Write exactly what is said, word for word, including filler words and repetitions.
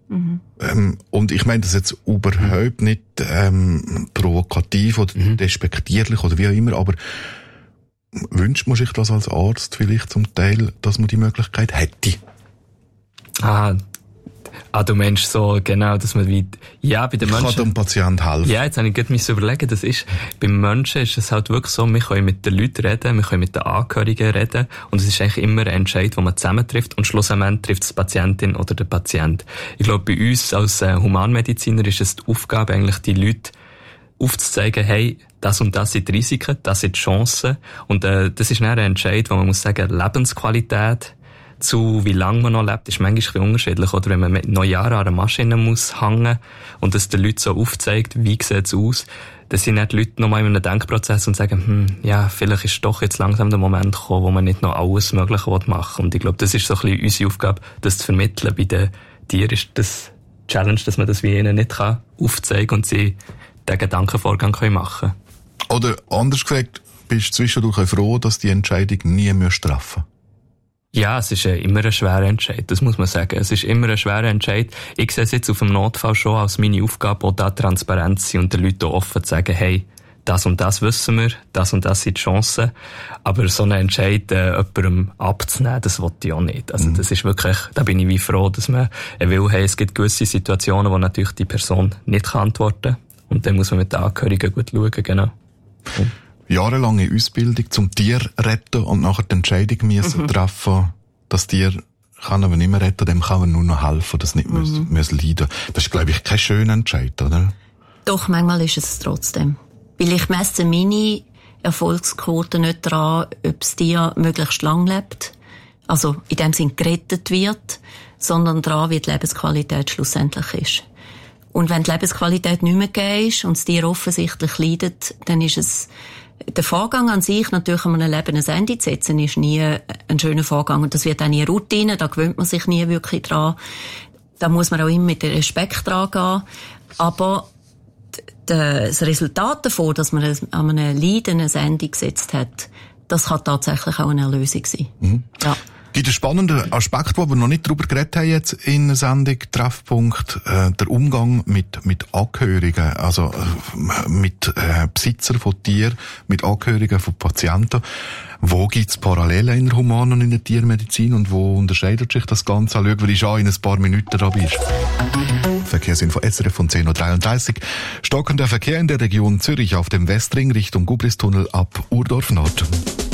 Mhm. Ähm, und ich meine das jetzt überhaupt nicht ähm, provokativ oder mhm. despektierlich oder wie auch immer, aber wünscht man sich das als Arzt vielleicht zum Teil, dass man die Möglichkeit hätte? Ah, ah du meinst so, genau, dass man wie, ja, bei den Menschen... Kann dem Patient helfen? Ja, jetzt habe ich gerade mich überlegen, das ist, beim Menschen ist es halt wirklich so, wir können mit den Leuten reden, wir können mit den Angehörigen reden und es ist eigentlich immer ein Entscheid, den man zusammentrifft und schlussendlich trifft es die Patientin oder der Patient. Ich glaube, bei uns als äh, Humanmediziner ist es die Aufgabe, eigentlich die Leute aufzuzeigen, hey, das und das sind die Risiken, das sind die Chancen und äh, das ist dann ein Entscheid, wo man muss sagen, Lebensqualität zu wie lange man noch lebt, ist manchmal ein bisschen unterschiedlich. Oder wenn man mit neun Jahren an einer Maschine muss hängen und das den Leuten so aufzeigt, wie sieht es aus, dann sind dann die Leute nochmal in einem Denkprozess und sagen, hm, ja, vielleicht ist doch jetzt langsam der Moment gekommen, wo man nicht noch alles Mögliche machen will. Und ich glaube, das ist so ein bisschen unsere Aufgabe, das zu vermitteln. Bei den Tieren ist das Challenge, dass man das wie ihnen nicht kann aufzeigen und sie den Gedankenvorgang können machen. Oder anders gesagt, bist du zwischendurch froh, dass die Entscheidung nie mehr treffen musst? Ja, es ist äh, immer ein schwerer Entscheid, das muss man sagen. Es ist immer ein schwerer Entscheid. Ich sehe es jetzt auf dem Notfall schon als meine Aufgabe, auch da transparent zu sein und den Leuten offen zu sagen, hey, das und das wissen wir, das und das sind die Chancen. Aber so einen Entscheid äh, jemandem abzunehmen, das will ich auch nicht. Also mhm. das ist wirklich, da bin ich wie froh, dass man äh, will, hey, es gibt gewisse Situationen, wo natürlich die Person nicht kann antworten kann. Und dann muss man mit den Angehörigen gut schauen, genau. Und jahrelange Ausbildung zum Tier retten und nachher die Entscheidung müssen mhm. treffen, das Tier kann aber nicht mehr retten, dem kann man nur noch helfen, das nicht mhm. müssen, müssen leiden. Das ist, glaube ich, kein schöner Entscheid, oder? Doch, manchmal ist es trotzdem. Weil ich messe meine Erfolgsquote nicht daran, ob das Tier möglichst lang lebt, also in dem Sinn gerettet wird, sondern daran, wie die Lebensqualität schlussendlich ist. Und wenn die Lebensqualität nicht mehr gegeben ist und das Tier offensichtlich leidet, dann ist es der Vorgang an sich, natürlich an einem Leben ein Ende zu setzen, ist nie ein schöner Vorgang. Und das wird auch nie Routine, da gewöhnt man sich nie wirklich dran. Da muss man auch immer mit Respekt dran gehen. Aber das Resultat davon, dass man an einem Leiden ein Ende gesetzt hat, das kann tatsächlich auch eine Erlösung sein. Mhm. Ja. Gibt einen spannenden Aspekt, wo wir noch nicht drüber geredet haben jetzt in der Sendung Treffpunkt, äh, der Umgang mit mit Angehörigen, also äh, mit äh, Besitzern von Tieren, mit Angehörigen von Patienten. Wo gibt's Parallelen in der Human- und in der Tiermedizin und wo unterscheidet sich das Ganze? Schau, weil ich schon in ein paar Minuten da bist. Verkehrsinfo S R F von zehn Uhr dreiunddreißig. Stockender Verkehr in der Region Zürich auf dem Westring Richtung Gubristunnel ab Urdorf Nord.